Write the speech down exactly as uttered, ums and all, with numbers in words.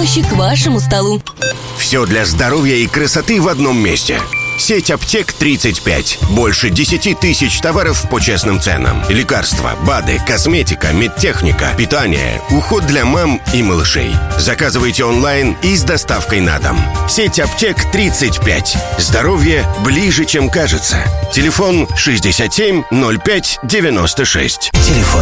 помощи к вашему столу. Все для здоровья и красоты в одном месте. Сеть аптек тридцать пять. Больше десяти тысяч товаров по честным ценам. Лекарства, БАДы, косметика, медтехника, питание, уход для мам и малышей. Заказывайте онлайн и с доставкой на дом. Сеть аптек тридцать пять. Здоровье ближе, чем кажется. Телефон шестьдесят семь ноль пять девяносто шесть. Телефон